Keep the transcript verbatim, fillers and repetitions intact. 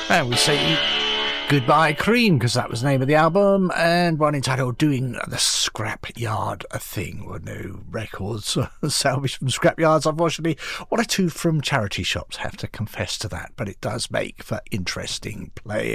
And we say Goodbye Cream, because that was the name of the album, and one entitled Doing the Scrapyard Thing. Well, no records salvaged from scrapyards, unfortunately. One or two from charity shops, have to confess to that, but it does make for interesting playing.